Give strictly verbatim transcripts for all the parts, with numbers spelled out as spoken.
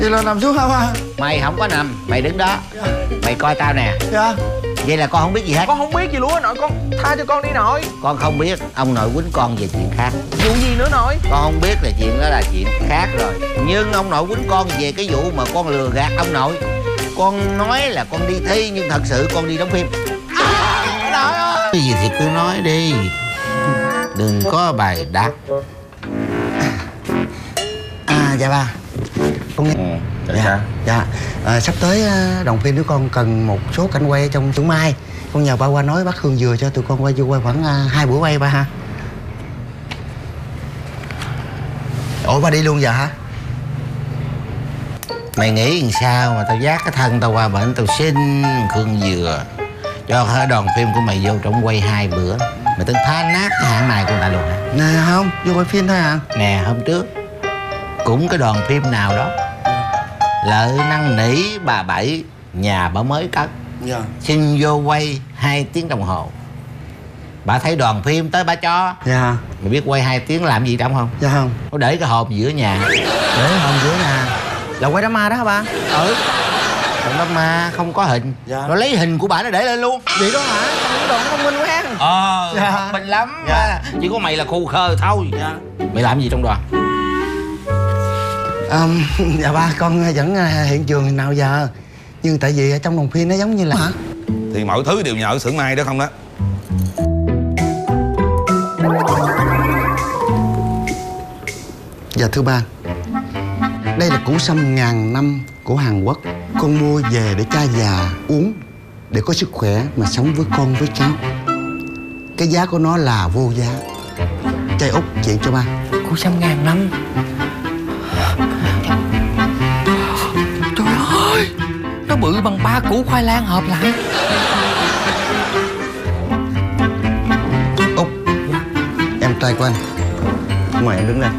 Vậy là nằm xuống không à? Mày không có nằm, mày đứng đó. Dạ. Mày coi tao nè. Dạ. Vậy là con không biết gì hết. Con không biết gì luôn á nội, con tha cho con đi nội. Con không biết ông nội quýnh con về chuyện khác. Vụ gì nữa nội? Con không biết là chuyện đó là chuyện khác rồi. Nhưng ông nội quýnh con về cái vụ mà con lừa gạt ông nội. Con nói là con đi thi nhưng thật sự con đi đóng phim. À, nội ơi. Cái gì thì cứ nói đi, đừng có bài đặt. À dạ ba. Con nghe. Ừ, dạ. Dạ. À, sắp tới đoàn phim của con cần một số cảnh quay trong Xuân Mai. Con nhờ ba qua nói bác Hương vừa cho tụi con quay vô quay khoảng uh, hai buổi quay ba ha. Ủa ba đi luôn giờ hả? Mày nghĩ làm sao mà tao dắt cái thân tao qua bển tao xin Khương Dừa cho cả đoàn phim của mày vô trong quay hai bữa. Mày tính phá nát cái hãng này của tao luôn hả? Nè không, vô quay phim thôi à. Nè hôm trước cũng cái đoàn phim nào đó Lợi năn nỉ bà Bảy nhà bà mới cất. Dạ. Xin vô quay hai tiếng đồng hồ. Bà thấy đoàn phim tới bà cho. Dạ. Mày biết quay hai tiếng làm gì trong không? Dạ không. Có để cái hộp giữa nhà. Để hồn giữa nhà là quay đám ma đó hả ba? Ừ. Còn đó ma không có hình. Dạ. Nó lấy hình của bà nó để lên luôn. Vậy đó hả? Những đoạn thông minh quá. Ờ, dạ. thông minh lắm. Dạ. Chỉ có mày là khù khờ thôi. Dạ. Mày làm gì trong đoàn? À, dạ ba, con vẫn hiện trường nào giờ. Nhưng tại vì ở trong đoàn phim nó giống như là hả? Thì mọi thứ đều nhờ xưởng Mai đó không đó. Dạ thưa ba, đây là củ sâm ngàn năm của Hàn Quốc. Con mua về để cha già uống, để có sức khỏe mà sống với con với cháu. Cái giá của nó là vô giá. Trai Út chuyện cho ba. Củ sâm ngàn năm. Trời ơi, nó bự bằng ba củ khoai lang hợp lại. Út, em trai của anh, mời em đứng lên.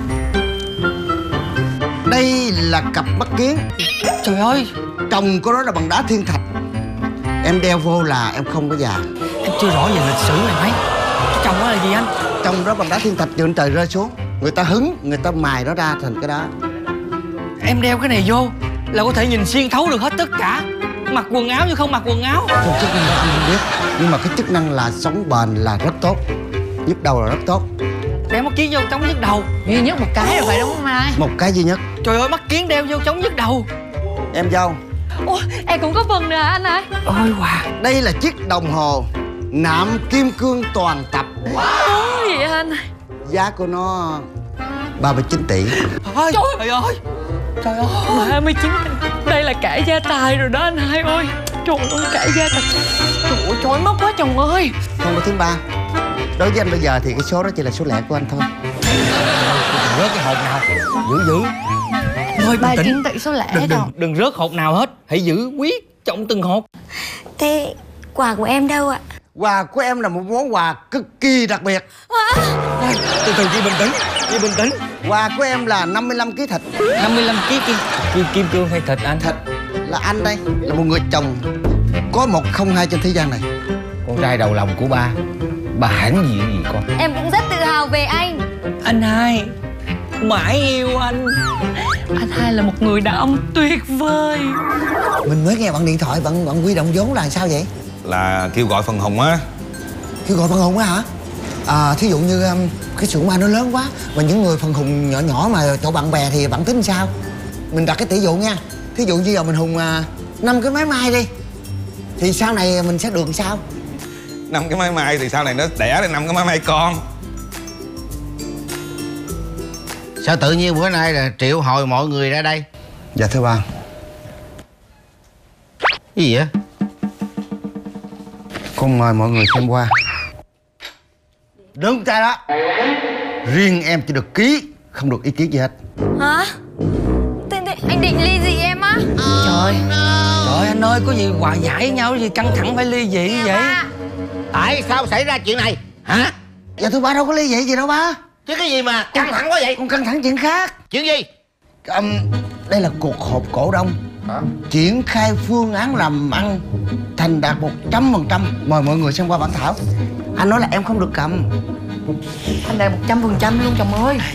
Đây là cặp mắt kiến. Trời ơi, Chồng của nó là bằng đá thiên thạch. Em đeo vô là em không có già. em chưa rõ về lịch sử này mấy. Cái chồng đó là gì anh? Chồng đó bằng đá thiên thạch từ trên trời rơi xuống. Người ta hứng, người ta mài nó ra thành cái đó. Em đeo cái này vô là có thể nhìn xuyên thấu được hết tất cả. Mặc quần áo như không mặc quần áo. Không, chức năng đó anh không biết. Nhưng mà cái chức năng là sống bền là rất tốt. Nhức đầu là rất tốt. Đeo mắt kiến vô chống nhức đầu. Duy nhất một cái rồi phải đúng không ai? Một cái duy nhất. Trời ơi, mắt kiến đeo vô chống nhức đầu. Em dâu, Ủa, em cũng có phần nữa hả anh ơi? Ôi wow. đây là chiếc đồng hồ nạm kim cương toàn tập. Ủa gì vậy anh? Giá của nó ba mươi chín tỷ. Ôi, trời ơi. Trời ơi. ba mươi chín tỷ. Đây là cả gia tài rồi đó anh hai ơi. Trời ơi, cả gia tài. Trời ơi, trời mất quá chồng ơi. Không có thứ ba. Đối với anh bây giờ thì cái số đó chỉ là số lẻ của anh thôi. Rớt cái hộp nào. Giữ giữ. Thôi Ba bình tĩnh. chín tỷ số lẻ Đừng, đâu. đừng, đừng rớt hộp nào hết. Hãy giữ quyết trọng từng hộp. Thế quà của em đâu ạ? Quà của em là một món quà cực kỳ đặc biệt. Thôi, từ từ chị bình tĩnh. Chị bình tĩnh. Quà của em là năm mươi lăm ký thịt. năm mươi lăm ký kim, kim kim cương hay thịt anh? Thịt là anh đây, là một người chồng có một không hai trên thế gian này. Con trai đầu lòng của ba. Ba hãnh diện gì con? Em cũng rất tự hào về anh. Anh hai mãi yêu anh. Anh hai là một người đàn ông tuyệt vời. Mình mới nghe bạn điện thoại, bạn bạn huy động vốn là sao vậy? Là kêu gọi phần hùng á. Kêu gọi phần hùng á hả? À, thí dụ như um, cái xưởng ma nó lớn quá, và những người phần hùng nhỏ nhỏ mà chỗ bạn bè thì bạn tính sao? Mình đặt cái tỷ dụ nha. Thí dụ như giờ mình hùng năm uh, cái máy may đi, thì sau này mình sẽ được sao? Năm cái máy may thì sau này nó đẻ ra năm cái máy may con. Sao tự nhiên bữa nay là triệu hồi mọi người ra đây? Dạ thưa ba. Cái gì vậy? Con mời mọi người xem qua. Đứng tay đó. Riêng em chỉ được ký, không được ý kiến gì hết. Hả? Thế, thế anh định ly dị em á? Trời Trời anh ơi, có gì hòa giải với nhau, gì căng thẳng phải ly dị vậy? Tại sao xảy ra chuyện này? Hả? Dạ thưa ba, đâu có ly dị gì đâu ba. Chứ cái gì mà căng thẳng quá vậy? Con căng thẳng chuyện khác. Chuyện gì? um, Đây là cuộc họp cổ đông. Hả? Triển khai phương án làm ăn thành đạt một trăm phần trăm. Mời mọi người xem qua bản thảo. Anh nói là em không được cầm. Anh đạt một trăm phần trăm luôn chồng ơi.